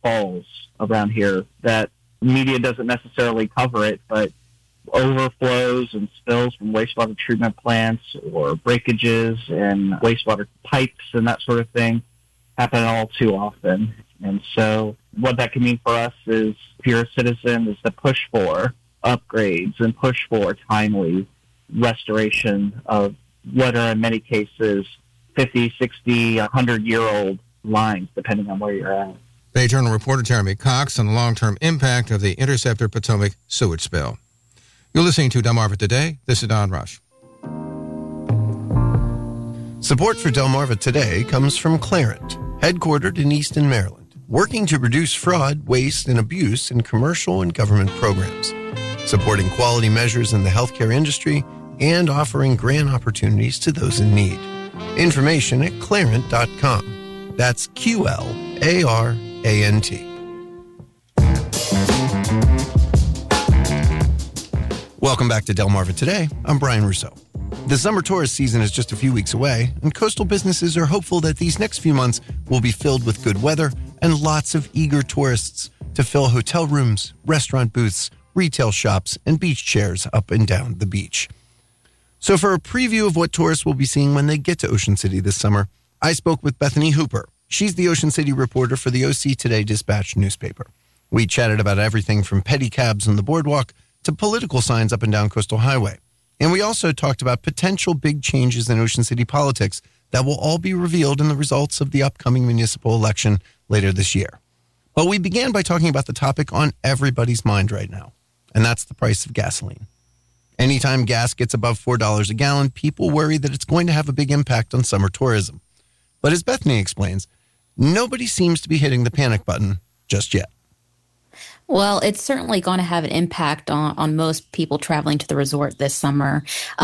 falls around here that media doesn't necessarily cover it, but overflows and spills from wastewater treatment plants or breakages and wastewater pipes and that sort of thing happen all too often. And so what that can mean for us is, if you're a citizen, is to push for upgrades and push for timely restoration of what are in many cases 50, 60, 100-year-old lines, depending on where you're at. Bay Journal reporter Jeremy Cox on the long-term impact of the Interceptor Potomac sewage spill. You're listening to Delmarva Today. This is Don Rush. Support for Delmarva Today comes from Clarent, headquartered in Easton, Maryland, working to reduce fraud, waste, and abuse in commercial and government programs, supporting quality measures in the healthcare industry, and offering grant opportunities to those in need. Information at clarent.com. That's QLARANT. Welcome back to Delmarva Today. I'm Brian Rousseau. The summer tourist season is just a few weeks away, and coastal businesses are hopeful that these next few months will be filled with good weather and lots of eager tourists to fill hotel rooms, restaurant booths, retail shops, and beach chairs up and down the beach. So for a preview of what tourists will be seeing when they get to Ocean City this summer, I spoke with Bethany Hooper. She's the Ocean City reporter for the OC Today Dispatch newspaper. We chatted about everything from pedicabs on the boardwalk to political signs up and down Coastal Highway. And we also talked about potential big changes in Ocean City politics that will all be revealed in the results of the upcoming municipal election later this year. But we began by talking about the topic on everybody's mind right now, and that's the price of gasoline. Anytime gas gets above $4 a gallon, people worry that it's going to have a big impact on summer tourism. But as Bethany explains, nobody seems to be hitting the panic button just yet. Well, it's certainly going to have an impact on most people traveling to the resort this summer.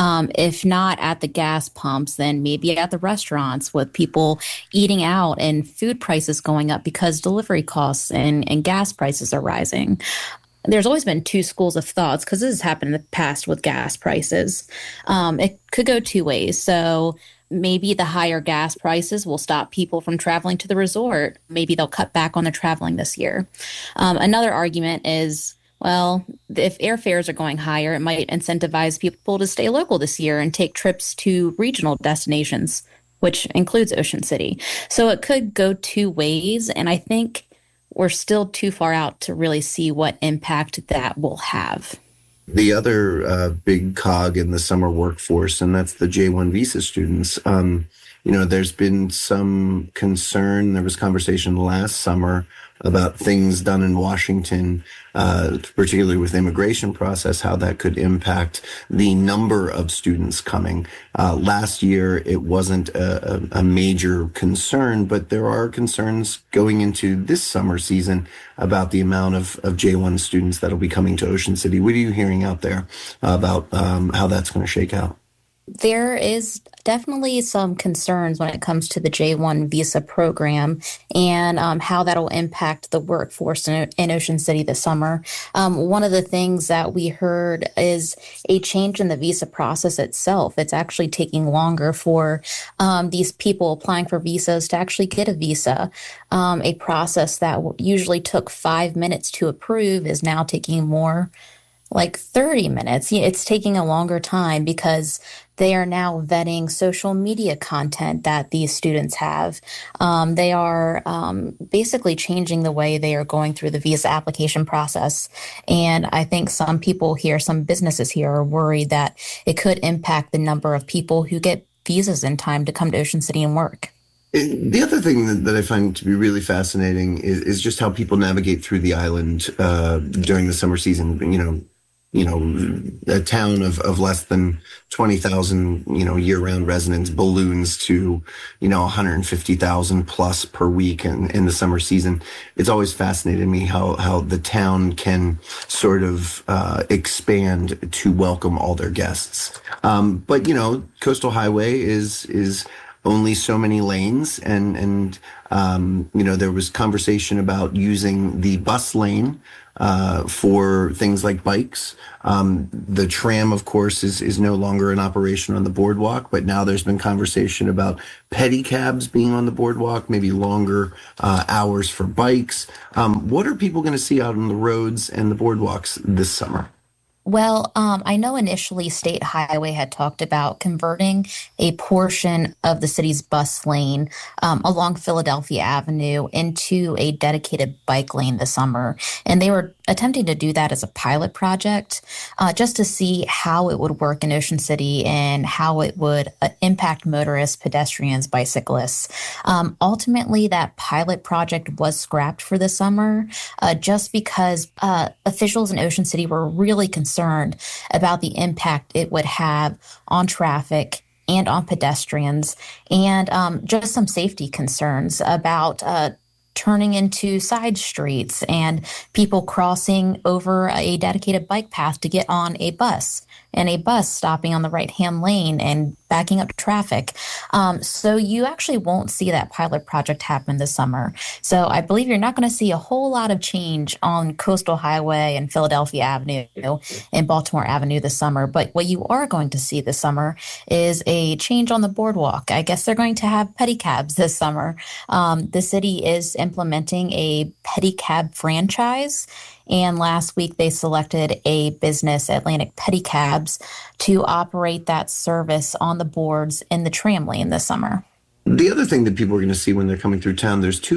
If not at the gas pumps, then maybe at the restaurants, with people eating out and food prices going up because delivery costs and gas prices are rising. There's always been two schools of thoughts, because this has happened in the past with gas prices. It could go two ways. So maybe the higher gas prices will stop people from traveling to the resort. Maybe they'll cut back on their traveling this year. Another argument is, well, if airfares are going higher, it might incentivize people to stay local this year and take trips to regional destinations, which includes Ocean City. So it could go two ways, and I think we're still too far out to really see what impact that will have. The other big cog in the summer workforce, and that's the J-1 visa students. There's been some concern. There was conversation last summer about things done in Washington, particularly with the immigration process, how that could impact the number of students coming. Last year, it wasn't a major concern, but there are concerns going into this summer season about the amount of J-1 students that will be coming to Ocean City. What are you hearing out there about how that's going to shake out? There is definitely some concerns when it comes to the J-1 visa program and how that will impact the workforce in Ocean City this summer. One of the things that we heard is a change in the visa process itself. It's actually taking longer for these people applying for visas to actually get a visa. A process that usually took 5 minutes to approve is now taking more like 30 minutes. It's taking a longer time because they are now vetting social media content that these students have. They are basically changing the way they are going through the visa application process. And I think some people here, some businesses here, are worried that it could impact the number of people who get visas in time to come to Ocean City and work. The other thing that I find to be really fascinating is just how people navigate through the island during the summer season. A town of less than 20,000, year-round residents balloons to, 150,000 plus per week in the summer season. It's always fascinated me how the town can sort of expand to welcome all their guests. But Coastal Highway is only so many lanes, and there was conversation about using the bus lane for things like bikes. The tram, of course, is no longer in operation on the boardwalk, but now there's been conversation about pedicabs being on the boardwalk, maybe longer hours for bikes. What are people going to see out on the roads and the boardwalks this summer? Well, I know initially State Highway had talked about converting a portion of the city's bus lane along Philadelphia Avenue into a dedicated bike lane this summer. And they were attempting to do that as a pilot project just to see how it would work in Ocean City and how it would impact motorists, pedestrians, bicyclists. Ultimately, that pilot project was scrapped for the summer just because officials in Ocean City were really concerned about the impact it would have on traffic and on pedestrians, and just some safety concerns about turning into side streets and people crossing over a dedicated bike path to get on a bus, and a bus stopping on the right-hand lane and backing up traffic. So you actually won't see that pilot project happen this summer. So I believe you're not going to see a whole lot of change on Coastal Highway and Philadelphia Avenue and Baltimore Avenue this summer. But what you are going to see this summer is a change on the boardwalk. I guess they're going to have pedicabs this summer. The city is implementing a pedicab franchise. And last week, they selected a business, Atlantic Pedicabs, to operate that service on the boards in the tram lane this summer. The other thing that people are going to see when they're coming through town, there's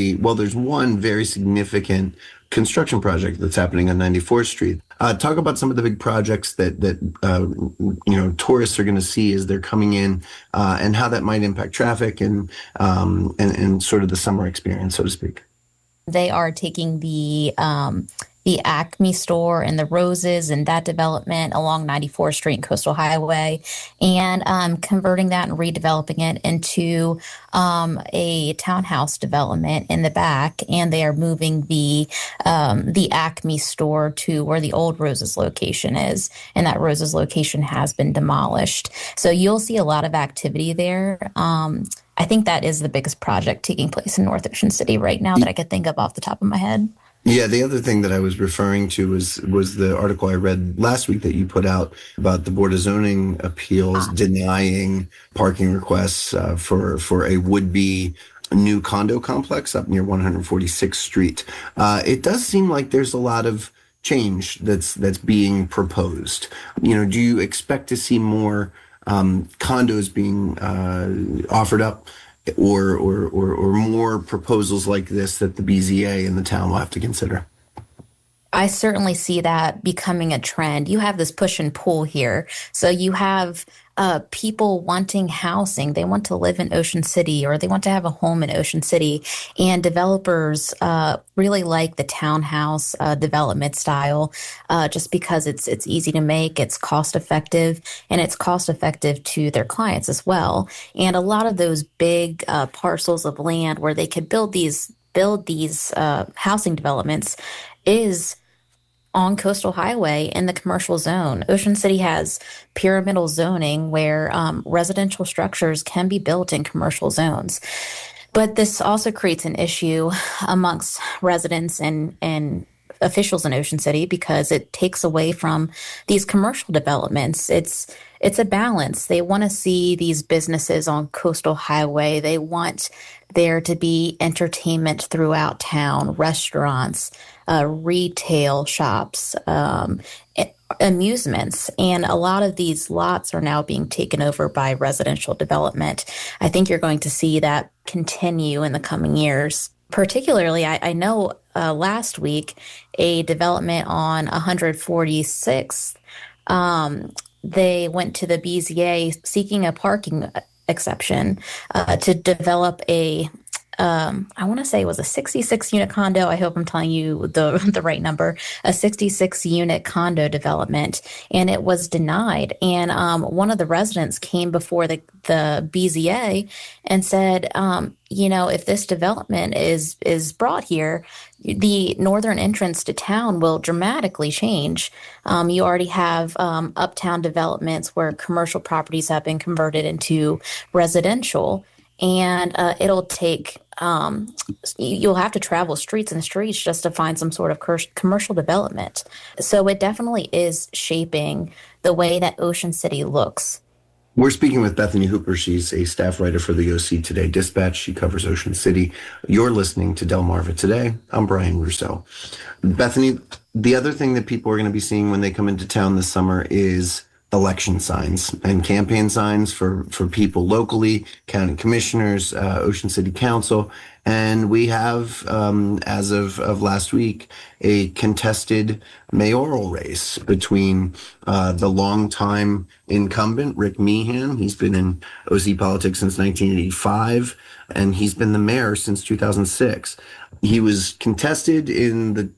one very significant construction project that's happening on 94th Street. Talk about some of the big projects that tourists are going to see as they're coming in, and how that might impact traffic and sort of the summer experience, so to speak. They are taking the Acme store and the Roses and that development along 94th Street and Coastal Highway, and converting that and redeveloping it into a townhouse development in the back. And they are moving the Acme store to where the old Roses location is, and that Roses location has been demolished. So you'll see a lot of activity there. I think that is the biggest project taking place in North Ocean City right now that I could think of off the top of my head. Yeah, the other thing that I was referring to was the article I read last week that you put out about the Board of Zoning appeals denying parking requests for a would-be new condo complex up near 146th Street. It does seem like there's a lot of change that's being proposed. Do you expect to see more condos being offered up, or more proposals like this that the BZA and the town will have to consider? I certainly see that becoming a trend. You have this push and pull here. So you have people wanting housing. They want to live in Ocean City, or they want to have a home in Ocean City. And developers really like the townhouse development style just because it's easy to make, it's cost effective, and it's cost effective to their clients as well. And a lot of those big parcels of land where they could build these housing developments is on Coastal Highway in the commercial zone. Ocean City has pyramidal zoning where residential structures can be built in commercial zones. But this also creates an issue amongst residents and officials in Ocean City because it takes away from these commercial developments. It's a balance. They want to see these businesses on Coastal Highway. They want there to be entertainment throughout town, restaurants, retail shops, amusements. And a lot of these lots are now being taken over by residential development. I think you're going to see that continue in the coming years. Particularly, I know last week, a development on 146th, they went to the BZA seeking a parking exception to develop a I want to say it was a 66-unit condo. I hope I'm telling you the right number, a 66-unit condo development, and it was denied. And one of the residents came before the BZA and said, if this development is brought here, the northern entrance to town will dramatically change. You already have uptown developments where commercial properties have been converted into residential. and it'll take you'll have to travel streets and streets just to find some sort of commercial development. So it definitely is shaping the way that Ocean City looks. We're speaking with Bethany Hooper. She's a staff writer for the OC Today Dispatch. She covers Ocean City. You're listening to Delmarva Today. I'm Brian Russo. Bethany, the other thing that people are going to be seeing when they come into town this summer is election signs and campaign signs for people locally, county commissioners, Ocean City Council. And we have, as of last week, a contested mayoral race between the longtime incumbent, Rick Meehan. He's been in OC politics since 1985, and he's been the mayor since 2006. He was contested in the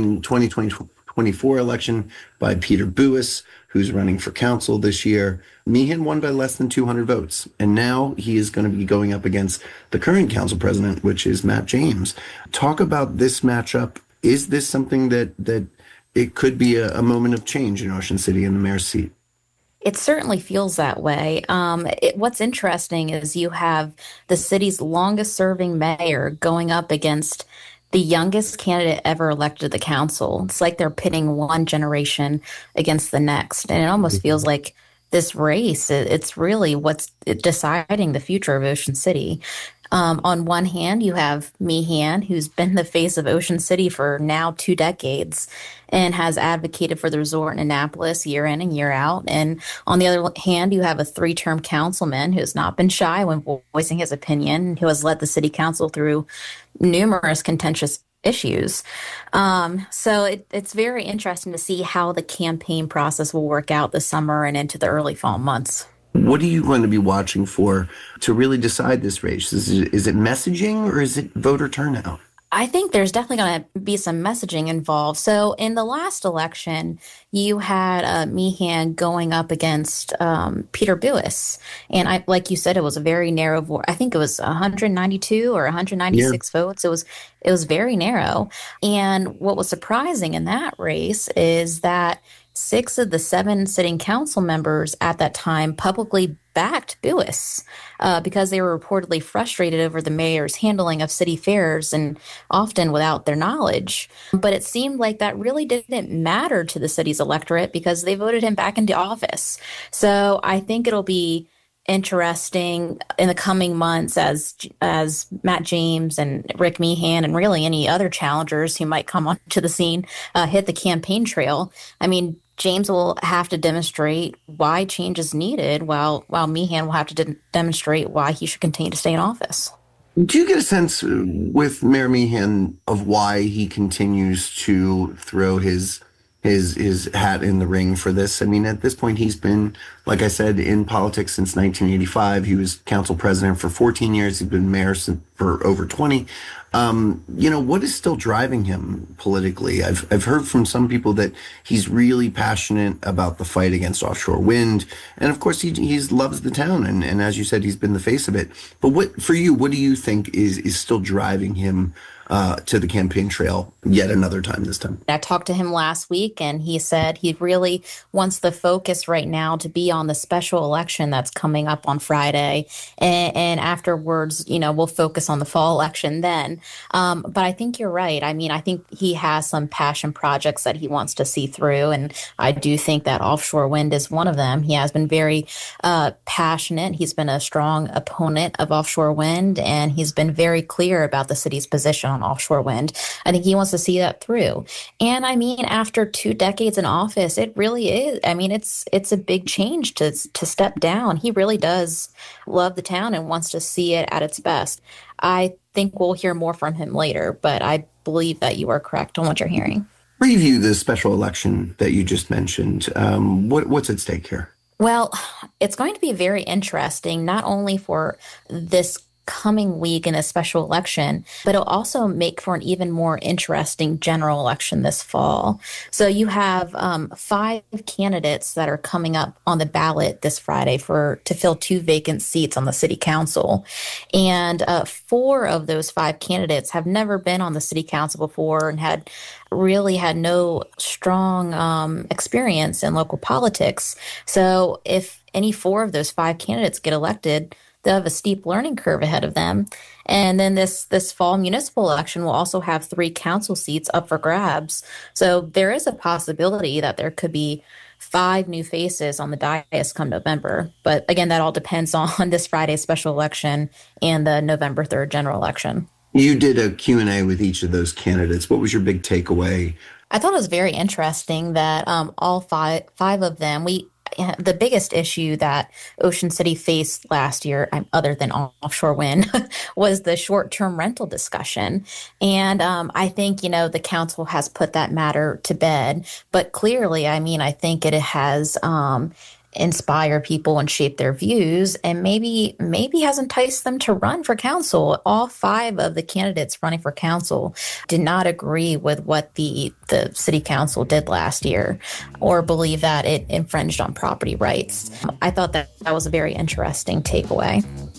2024 election by Peter Buis, who's running for council this year. Meehan won by less than 200 votes. And now he is going to be going up against the current council president, which is Matt James. Talk about this matchup. Is this something that it could be a moment of change in Ocean City in the mayor's seat? It certainly feels that way. What's interesting is you have the city's longest serving mayor going up against the youngest candidate ever elected to the council. It's like they're pitting one generation against the next. And it almost feels like this race, it's really what's deciding the future of Ocean City. On one hand, you have Meehan, who's been the face of Ocean City for now 2 decades and has advocated for the resort in Annapolis year in and year out. And on the other hand, you have a 3-term councilman who's not been shy when voicing his opinion, who has led the city council through numerous contentious issues. So it's very interesting to see how the campaign process will work out this summer and into the early fall months. What are you going to be watching for to really decide this race? Is it messaging or is it voter turnout? I think there's definitely going to be some messaging involved. So in the last election, you had Meehan going up against Peter Buis. And like you said, it was a very narrow vote. I think it was 192 or 196 votes. It was very narrow. And what was surprising in that race is that 6 of the 7 sitting council members at that time publicly backed Buis because they were reportedly frustrated over the mayor's handling of city fairs and often without their knowledge. But it seemed like that really didn't matter to the city's electorate because they voted him back into office. So I think it'll be interesting in the coming months as Matt James and Rick Meehan and really any other challengers who might come onto the scene hit the campaign trail. I mean, James will have to demonstrate why change is needed, while Meehan will have to demonstrate why he should continue to stay in office. Do you get a sense with Mayor Meehan of why he continues to throw his hat in the ring for this? I mean, at this point, he's been, like I said, in politics since 1985. He was council president for 14 years. He's been mayor for over 20. What is still driving him politically? I've heard from some people that he's really passionate about the fight against offshore wind. And of course, he loves the town. And as you said, he's been the face of it. But what do you think is still driving him to the campaign trail yet another time this time? I talked to him last week, and he said he really wants the focus right now to be on the special election that's coming up on Friday. And afterwards, we'll focus on the fall election then. But I think you're right. I mean, I think he has some passion projects that he wants to see through. And I do think that offshore wind is one of them. He has been very passionate. He's been a strong opponent of offshore wind, and he's been very clear about the city's position on offshore wind. I think he wants to see that through. And I mean, after 2 decades in office, it really is. I mean, it's a big change to step down. He really does love the town and wants to see it at its best. I think we'll hear more from him later, but I believe that you are correct on what you're hearing. Preview the special election that you just mentioned. What's at stake here? Well, it's going to be very interesting, not only for this coming week in a special election, but it'll also make for an even more interesting general election this fall. So you have 5 candidates that are coming up on the ballot this Friday to fill 2 vacant seats on the city council. And 4 of those 5 candidates have never been on the city council before and had no strong experience in local politics. So if any 4 of those 5 candidates get elected, they'll have a steep learning curve ahead of them. And then this fall municipal election will also have 3 council seats up for grabs. So there is a possibility that there could be 5 new faces on the dais come November. But again, that all depends on this Friday's special election and the November 3rd general election. You did a Q&A with each of those candidates. What was your big takeaway? I thought it was very interesting that all five of them, the biggest issue that Ocean City faced last year, other than offshore wind, was the short-term rental discussion. And I think, the council has put that matter to bed. But clearly, I think it has inspire people and shape their views, and maybe has enticed them to run for council. All 5 of the candidates running for council did not agree with what the city council did last year or believe that it infringed on property rights. I thought that was a very interesting takeaway.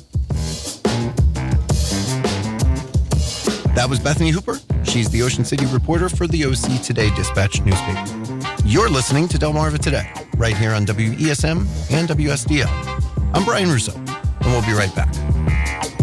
That was Bethany Hooper. She's the Ocean City reporter for the OC Today Dispatch newspaper. You're listening to Delmarva Today, right here on WESM and WSDL. I'm Brian Russo, and we'll be right back.